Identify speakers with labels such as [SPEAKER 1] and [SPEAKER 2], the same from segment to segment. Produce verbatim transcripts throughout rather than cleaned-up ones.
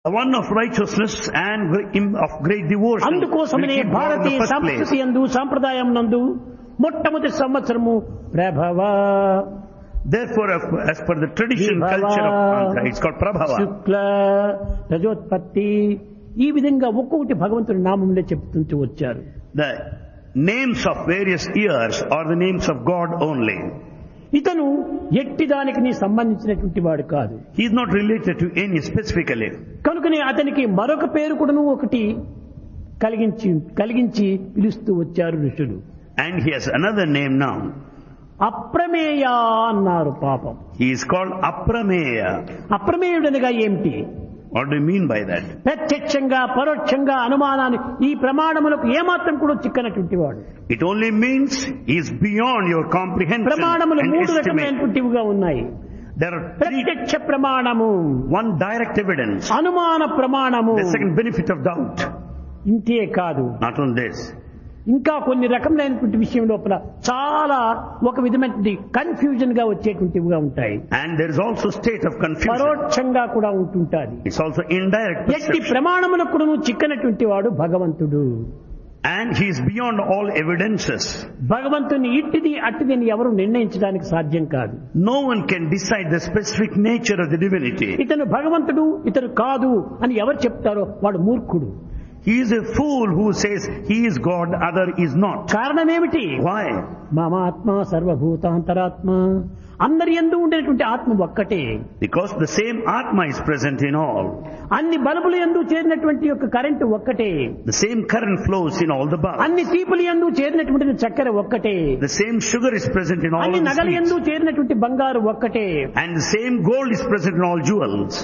[SPEAKER 1] A one of righteousness and of great devotion.
[SPEAKER 2] అందుకోసమనే భారతీయ సంస్కృతి యందు సంప్రదాయం నందు మొట్టమొదటి సంవత్సరము ప్రభవ.
[SPEAKER 1] Therefore, as per the tradition culture of Andhra, it's called Prabhava.
[SPEAKER 2] శుక్ల రజోత్పత్తి ఈ విధంగా ఒక్కొక్కటి భగవంతుడి నామంలో చెప్తుంటూ వచ్చారు.
[SPEAKER 1] The names of various years are the names of God only.
[SPEAKER 2] ఇతను ఎట్టి దానికి నీ సంబంధించినటువంటి వాడు కాదు.
[SPEAKER 1] He is not related to any specifically.
[SPEAKER 2] కనుకనే అతనికి మరొక పేరు కూడాను ఒకటి కలిగించి కలిగించి పిలుస్తూ వచ్చారు ఋషులు.
[SPEAKER 1] And he has another name now.
[SPEAKER 2] అప్రమేయ అన్నారు పాపం.
[SPEAKER 1] He is called Aprameya.
[SPEAKER 2] అప్రమేయుడనగా ఏమిటి?
[SPEAKER 1] What do you mean by that?
[SPEAKER 2] ప్రత్యక్షంగా పరోక్షంగా అనుమానాన్ని ఈ ప్రమాణములకు ఏమాత్రం కూడా చిక్కనటువంటి వాడు.
[SPEAKER 1] It only means he is beyond your comprehension.
[SPEAKER 2] ప్రమాణములు
[SPEAKER 1] and
[SPEAKER 2] మూడు
[SPEAKER 1] estimate.
[SPEAKER 2] రకమైనటువంటివిగా ఉన్నాయి.
[SPEAKER 1] There are three.
[SPEAKER 2] ప్రత్యక్ష ప్రమాణము,
[SPEAKER 1] One direct evidence.
[SPEAKER 2] అనుమాన ప్రమాణము,
[SPEAKER 1] The second benefit of doubt.
[SPEAKER 2] ఇంతే కాదు,
[SPEAKER 1] Not on this.
[SPEAKER 2] ఇంకా కొన్ని రకములైనటువంటి విషయం లోపల చాలా ఒక విధమైనటువంటి కన్ఫ్యూజన్ గా వచ్చేటువంటివిగా ఉంటాయి.
[SPEAKER 1] And there is also state of confusion.
[SPEAKER 2] పరోక్షంగా కూడా ఉంటుంటాది.
[SPEAKER 1] It's also indirect
[SPEAKER 2] ఎట్టి
[SPEAKER 1] perception.
[SPEAKER 2] ప్రమాణములకు కూడా చిక్కనటువంటి వాడు భగవంతుడు.
[SPEAKER 1] And he is beyond all evidences.
[SPEAKER 2] భగవంతుని ఇట్టిది అట్టిది అని ఎవరు నిర్ణయించడానికి సాధ్యం కాదు.
[SPEAKER 1] No one can decide the specific nature of the divinity.
[SPEAKER 2] ఇతను భగవంతుడు ఇతను కాదు అని ఎవరు చెప్తారో వాడు మూర్ఖుడు.
[SPEAKER 1] He is a fool who says he is God, other is not.
[SPEAKER 2] కారణమేమిటి?
[SPEAKER 1] Why?
[SPEAKER 2] మమాత్మ సర్వభూతాంతరాత్మ, అందరి యందు ఉండేటువంటి ఆత్మ ఒక్కటే.
[SPEAKER 1] Because the same Atma is present in all.
[SPEAKER 2] అన్ని బల్బుల యందు చేరినటువంటి యొక్క కరెంటు ఒక్కటే.
[SPEAKER 1] The same current flows in all the bulbs.
[SPEAKER 2] అన్ని తీపుల యందు చేరినటువంటి చక్కెర ఒక్కటే.
[SPEAKER 1] The same sugar is present in all
[SPEAKER 2] అన్ని
[SPEAKER 1] of the
[SPEAKER 2] నగల యందు
[SPEAKER 1] sweets.
[SPEAKER 2] చేరినటువంటి బంగారు ఒక్కటే.
[SPEAKER 1] And the same gold is present in all jewels.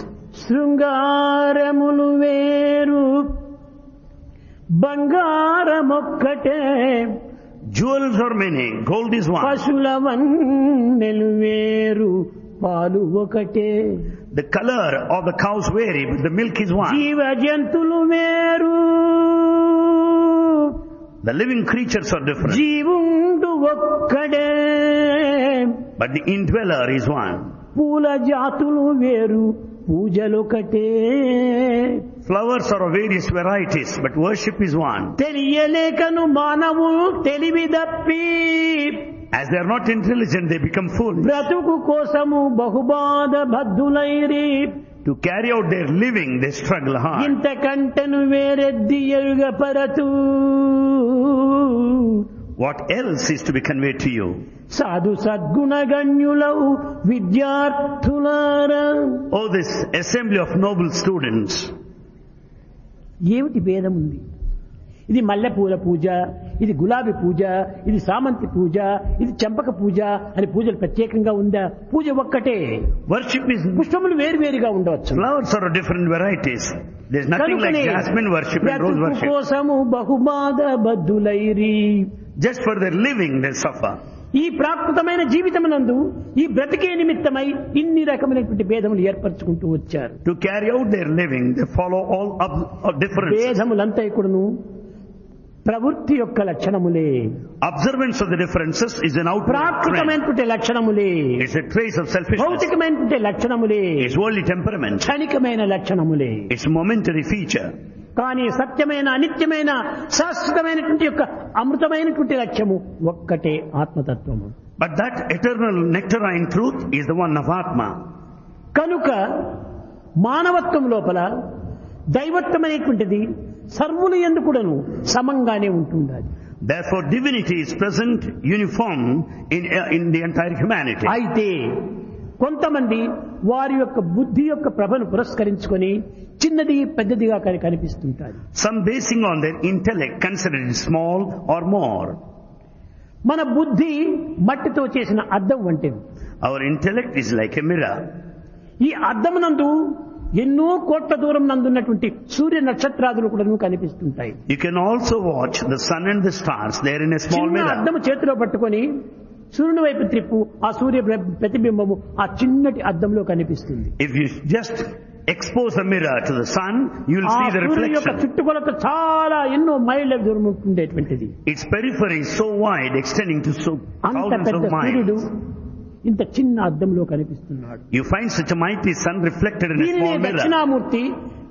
[SPEAKER 2] శృంగారములు వేరు బంగారమొక్కటే,
[SPEAKER 1] Jewels are many, gold is one.
[SPEAKER 2] పశుల వన్నెలు వేరు పాలు ఒకటే.
[SPEAKER 1] The color of the cows vary, but the milk is one.
[SPEAKER 2] జీవ జంతువులు వేరు,
[SPEAKER 1] The living creatures are different,
[SPEAKER 2] జీవుండు ఒక్కడే.
[SPEAKER 1] but the indweller is one.
[SPEAKER 2] పూల జాతులు వేరు పూజలొకటే.
[SPEAKER 1] Flowers are of various varieties, but worship is one.
[SPEAKER 2] తెలియలేకను మానవులు తెలివి దప్పి,
[SPEAKER 1] As they are not intelligent, they become foolish.
[SPEAKER 2] బ్రతుకు కోసము బహుబాధ బద్ధులైరి.
[SPEAKER 1] To carry out their living, they struggle hard.
[SPEAKER 2] ఇంతకంటను వేరెద్ది ఎరుగపరతు.
[SPEAKER 1] What else is to be conveyed to you?
[SPEAKER 2] సాధు సద్గుణగణ్యులవు విద్యార్థులారా.
[SPEAKER 1] Oh, this assembly of noble students.
[SPEAKER 2] ఏమిటి భేదం ఉంది? ఇది మల్లెపూల పూజ, ఇది గులాబీ పూజ, ఇది సామంతి పూజ, ఇది చంపక పూజ అని పూజలు ప్రత్యేకంగా ఉందా? పూజ ఒక్కటే.
[SPEAKER 1] Worship is,
[SPEAKER 2] పుష్పములు వేరువేరుగా ఉండవచ్చు.
[SPEAKER 1] flowers are of different varieties. There's nothing like jasmine worship and rose worship.
[SPEAKER 2] కోసము బహుబాధ బద్ధులైరి.
[SPEAKER 1] Just for their living, they suffer.
[SPEAKER 2] ఈ ప్రాకృతమైన జీవితమునందు ఈ బ్రతికే నిమిత్తమై ఇన్ని రకమైనటువంటి భేదములు ఏర్పరచుకుంటూ వచ్చారు.
[SPEAKER 1] To carry out their living, they follow all of, of different.
[SPEAKER 2] భేదములంతా కూడాను ప్రవృత్తి యొక్క లక్షణములే.
[SPEAKER 1] Observance of the differences is an outward trend.
[SPEAKER 2] ప్రాకృతమైనటువంటి లక్షణములే.
[SPEAKER 1] It's a trace of selfishness.
[SPEAKER 2] భౌతికమైనటువంటి లక్షణములే.
[SPEAKER 1] It's worldly temperament.
[SPEAKER 2] క్షణికమైన లక్షణములే.
[SPEAKER 1] It's a momentary feature.
[SPEAKER 2] కానీ సత్యమైన అనిత్యమైన శాశ్వతమైనటువంటి యొక్క అమృతమైనటువంటి లక్ష్యము ఒక్కటే ఆత్మతత్వము.
[SPEAKER 1] But that eternal nectarine truth is the one of Atma.
[SPEAKER 2] కనుక మానవత్వం లోపల దైవత్వమైనటువంటిది సర్వులు యందు కూడాను సమంగానే ఉంటుండాలి.
[SPEAKER 1] Therefore, divinity is present uniform in, in the entire humanity.
[SPEAKER 2] అయితే కొంతమంది వారి యొక్క బుద్ధి యొక్క ప్రభను పురస్కరించుకొని చిన్నది పెద్దదిగా కనిపిస్తుంటారు.
[SPEAKER 1] Some basing on their intellect consider it small or more.
[SPEAKER 2] మన బుద్ధి మట్టితో చేసిన అద్దం వంటిది.
[SPEAKER 1] Our intellect is like a mirror.
[SPEAKER 2] ఈ అద్దమునందు ఎన్నో కోట్ల దూరం నందున్నటువంటి సూర్య నక్షత్రాదులు కూడా కనిపిస్తుంటాయి.
[SPEAKER 1] You can also watch the sun and the stars there in a small
[SPEAKER 2] చిన్న
[SPEAKER 1] mirror.
[SPEAKER 2] అద్దము చేతిలో పట్టుకొని సూర్యుని వైపు త్రిప్పు, ఆ సూర్య ప్రతిబింబము ఆ చిన్నటి అద్దంలో కనిపిస్తుంది.
[SPEAKER 1] If you just expose a mirror to the sun, you will
[SPEAKER 2] ఆ
[SPEAKER 1] see the
[SPEAKER 2] సూర్యుని యొక్క
[SPEAKER 1] reflection.
[SPEAKER 2] చుట్టుకొలత చాలా ఎన్నో మైళ్ళ దూరం ఉండేటువంటిది.
[SPEAKER 1] Its periphery is so wide, extending to so
[SPEAKER 2] అంత
[SPEAKER 1] thousands
[SPEAKER 2] పెద్ద
[SPEAKER 1] of
[SPEAKER 2] సూర్యుడు
[SPEAKER 1] miles.
[SPEAKER 2] ఇంత చిన్న అద్దంలో కనిపిస్తున్నాడు.
[SPEAKER 1] You find such a mighty sun reflected in a
[SPEAKER 2] దీనినే
[SPEAKER 1] small mirror.
[SPEAKER 2] దక్షిణామూర్తి